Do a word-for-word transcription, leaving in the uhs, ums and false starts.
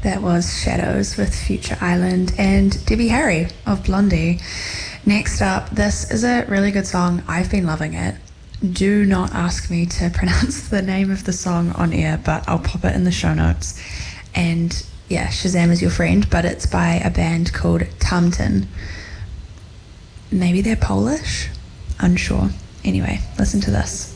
That was Shadows with Future Island and Debbie Harry of Blondie. Next up, this is a really good song. I've been loving it. Do not ask me to pronounce the name of the song on air, but I'll pop it in the show notes. And yeah, Shazam is your friend, but it's by a band called Tamten. Maybe they're Polish? Unsure. Anyway, listen to this.